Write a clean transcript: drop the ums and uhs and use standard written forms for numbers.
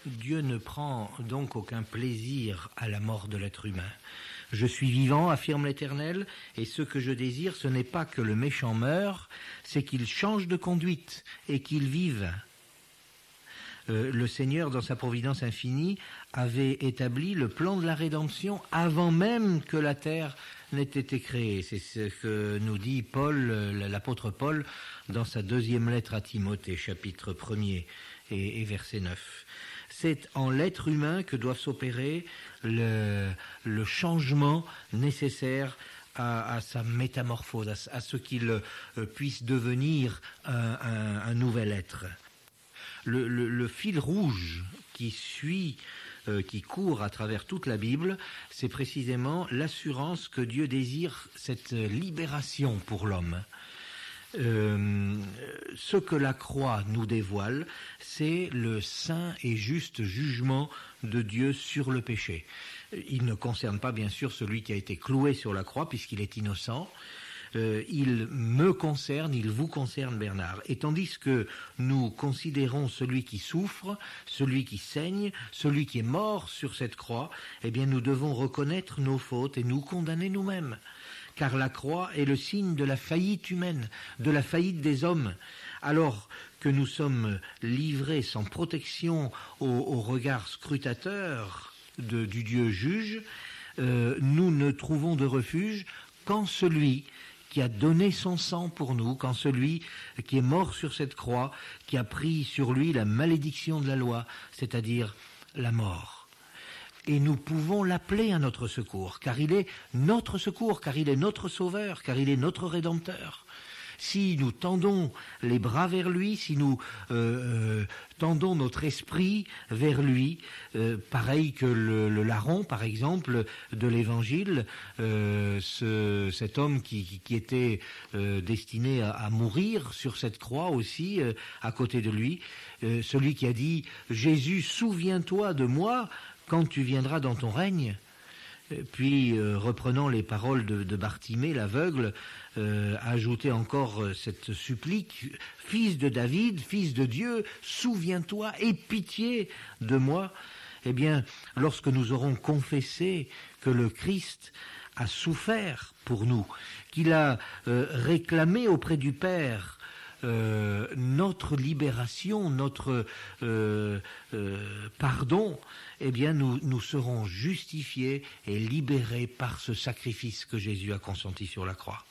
Dieu ne prend donc aucun plaisir à la mort de l'être humain. Je suis vivant, affirme l'Éternel, et ce que je désire, ce n'est pas que le méchant meure, c'est qu'il change de conduite et qu'il vive. Le Seigneur, dans sa providence infinie, avait établi le plan de la rédemption avant même que la terre n'ait été créée. C'est ce que nous dit Paul, l'apôtre Paul, dans sa deuxième lettre à Timothée, chapitre 1er et verset 9. C'est en l'être humain que doivent s'opérer le changement nécessaire à sa métamorphose, à ce qu'il puisse devenir un nouvel être. Le fil rouge qui court à travers toute la Bible, c'est précisément l'assurance que Dieu désire cette libération pour l'homme. Ce que la croix nous dévoile, c'est le saint et juste jugement de Dieu sur le péché. Il ne concerne pas bien sûr celui qui a été cloué sur la croix puisqu'il est innocent. Il me concerne, il vous concerne, Bernard. Et tandis que nous considérons celui qui souffre, celui qui saigne, celui qui est mort sur cette croix, eh bien nous devons reconnaître nos fautes et nous condamner nous-mêmes. Car la croix est le signe de la faillite humaine, de la faillite des hommes. Alors que nous sommes livrés sans protection au regard scrutateur du Dieu juge, nous ne trouvons de refuge qu'en celui qui a donné son sang pour nous, quand celui qui est mort sur cette croix, qui a pris sur lui la malédiction de la loi, c'est-à-dire la mort. Et nous pouvons l'appeler à notre secours, car il est notre secours, car il est notre sauveur, car il est notre rédempteur. Si nous tendons les bras vers lui, si nous tendons notre esprit vers lui, pareil que le larron, par exemple, de l'Évangile, cet homme qui était destiné à mourir sur cette croix aussi, à côté de lui, celui qui a dit « Jésus, souviens-toi de moi quand tu viendras dans ton règne ». Puis, reprenant les paroles de Bartimée, l'aveugle, ajoutait encore cette supplique, « Fils de David, fils de Dieu, souviens-toi, aie pitié de moi ». Eh bien, lorsque nous aurons confessé que le Christ a souffert pour nous, qu'il a réclamé auprès du Père notre libération, notre pardon, eh bien nous serons justifiés et libérés par ce sacrifice que Jésus a consenti sur la croix.